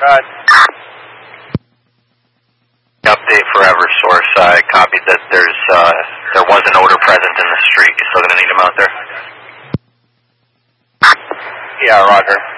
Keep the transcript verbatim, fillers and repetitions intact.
Right. Update for Eversource. I copied that there's uh, there was an odor present in the street. You still gonna need him out there? Yeah, Roger.